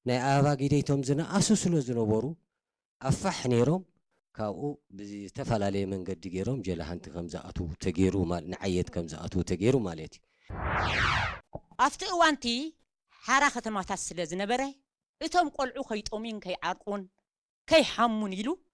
ናይ ኣበባ ጊደይቶም ዝነኣሱ ስለ ዝነበሩ ኣፋሕ ነይሮም ካብኡ ብዝተፈላለየ መንገዲ ገይሮም ጀላሃንቲ ከም ዝኣቱ ተገይሩ ማለት ንዓየት ከም ዝኣቱ ተገይሩ ማለት እዩ ኣፍቲ እዋንቲ ሓራ ከተማታት ስለ ዝነበረ እቶም ቆልዑ ከይጦሚን ከይዓርቁን ከይሓሙን ኢሉ